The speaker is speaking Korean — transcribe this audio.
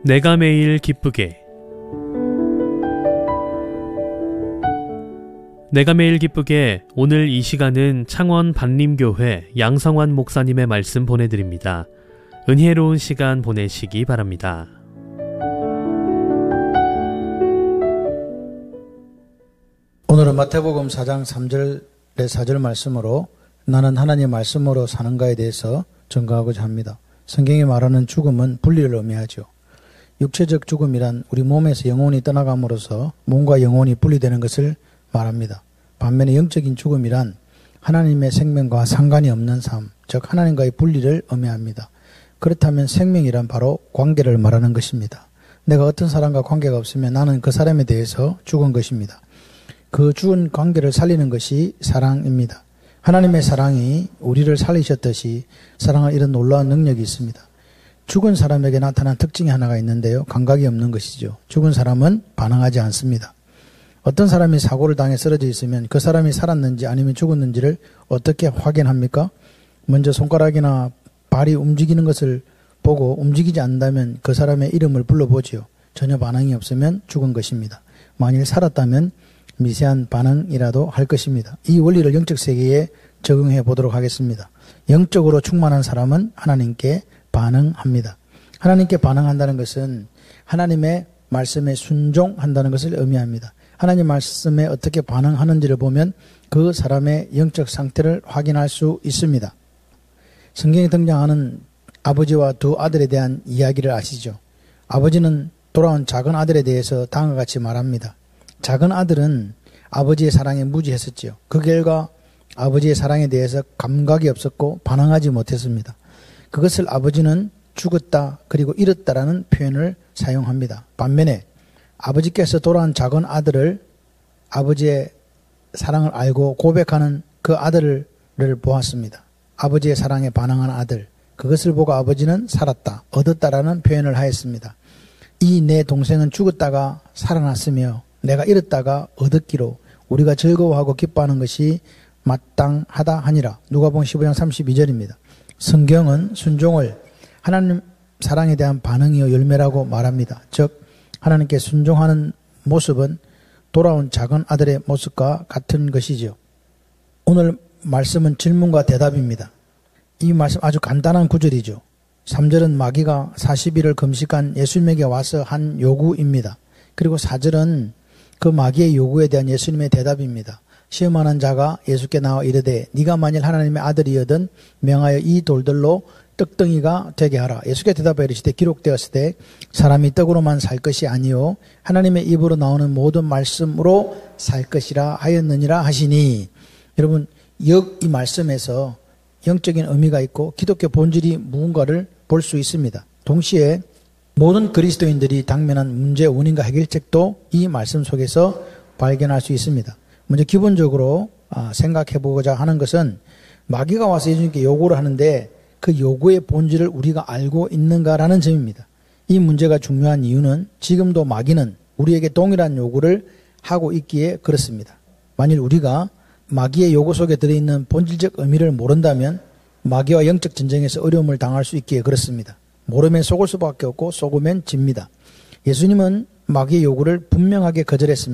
내가 매일 기쁘게. 내가 매일 기쁘게. 오늘 이 시간은 창원 반림교회 양성환 목사님의 말씀 보내드립니다. 은혜로운 시간 보내시기 바랍니다. 오늘은 마태복음 4장 3절의 4절 말씀으로 나는 하나님의 말씀으로 사는가에 대해서 전가하고자 합니다. 성경이 말하는 죽음은 분리를 의미하죠. 육체적 죽음이란 우리 몸에서 영혼이 떠나감으로써 몸과 영혼이 분리되는 것을 말합니다. 반면에 영적인 죽음이란 하나님의 생명과 상관이 없는 삶, 즉 하나님과의 분리를 의미합니다. 그렇다면 생명이란 바로 관계를 말하는 것입니다. 내가 어떤 사람과 관계가 없으면 나는 그 사람에 대해서 죽은 것입니다. 그 죽은 관계를 살리는 것이 사랑입니다. 하나님의 사랑이 우리를 살리셨듯이 사랑은 이런 놀라운 능력이 있습니다. 죽은 사람에게 나타난 특징이 하나가 있는데요. 감각이 없는 것이죠. 죽은 사람은 반응하지 않습니다. 어떤 사람이 사고를 당해 쓰러져 있으면 그 사람이 살았는지 아니면 죽었는지를 어떻게 확인합니까? 먼저 손가락이나 발이 움직이는 것을 보고 움직이지 않는다면 그 사람의 이름을 불러보지요. 전혀 반응이 없으면 죽은 것입니다. 만일 살았다면 미세한 반응이라도 할 것입니다. 이 원리를 영적 세계에 적용해 보도록 하겠습니다. 영적으로 충만한 사람은 하나님께 반응합니다. 하나님께 반응한다는 것은 하나님의 말씀에 순종한다는 것을 의미합니다. 하나님 말씀에 어떻게 반응하는지를 보면 그 사람의 영적 상태를 확인할 수 있습니다. 성경에 등장하는 아버지와 두 아들에 대한 이야기를 아시죠? 아버지는 돌아온 작은 아들에 대해서 다음과 같이 말합니다. 작은 아들은 아버지의 사랑에 무지했었지요. 그 결과 아버지의 사랑에 대해서 감각이 없었고 반응하지 못했습니다. 그것을 아버지는 죽었다 그리고 잃었다라는 표현을 사용합니다. 반면에 아버지께서 돌아온 작은 아들을 아버지의 사랑을 알고 고백하는 그 아들을 보았습니다. 아버지의 사랑에 반응한 아들. 그것을 보고 아버지는 살았다, 얻었다라는 표현을 하였습니다. 이 내 동생은 죽었다가 살아났으며 내가 잃었다가 얻었기로 우리가 즐거워하고 기뻐하는 것이 마땅하다 하니라. 누가복음 15장 32절입니다. 성경은 순종을 하나님 사랑에 대한 반응이요 열매라고 말합니다. 즉 하나님께 순종하는 모습은 돌아온 작은 아들의 모습과 같은 것이지요. 오늘 말씀은 질문과 대답입니다. 이 말씀 아주 간단한 구절이죠. 3절은 마귀가 40일을 금식한 예수님에게 와서 한 요구입니다. 그리고 4절은 그 마귀의 요구에 대한 예수님의 대답입니다. 시험하는 자가 예수께 나와 이르되 네가 만일 하나님의 아들이여든 명하여 이 돌들로 떡덩이가 되게 하라. 예수께 대답하여 이르시되 기록되었을 때 사람이 떡으로만 살 것이 아니요 하나님의 입으로 나오는 모든 말씀으로 살 것이라 하였느니라 하시니. 여러분 이 말씀에서 영적인 의미가 있고 기독교 본질이 무언가를 볼 수 있습니다. 동시에 모든 그리스도인들이 당면한 문제 원인과 해결책도 이 말씀 속에서 발견할 수 있습니다. 먼저 기본적으로 생각해보고자 하는 것은 마귀가 와서 예수님께 요구를 하는데 그 요구의 본질을 우리가 알고 있는가라는 점입니다. 이 문제가 중요한 이유는 지금도 마귀는 우리에게 동일한 요구를 하고 있기에 그렇습니다. 만일 우리가 마귀의 요구 속에 들어있는 본질적 의미를 모른다면 마귀와 영적 전쟁에서 어려움을 당할 수 있기에 그렇습니다. 모르면 속을 수밖에 없고 속으면 집니다. 예수님은 마귀의 요구를 분명하게 거절했습니다.